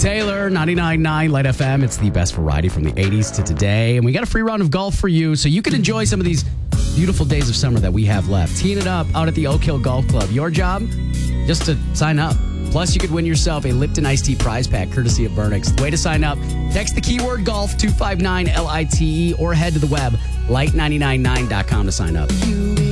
Taylor, 99.9 Light FM. It's the best variety from the 80s to today. And we got a free round of golf for you so you can enjoy some of these beautiful days of summer that we have left. Teeing it up out at the Oak Hill Golf Club. Your job? Just to sign up. Plus, you could win yourself a Lipton Iced Tea prize pack courtesy of Burnix. The way to sign up, text the keyword golf 259-LITE or head to the web, light999.com to sign up.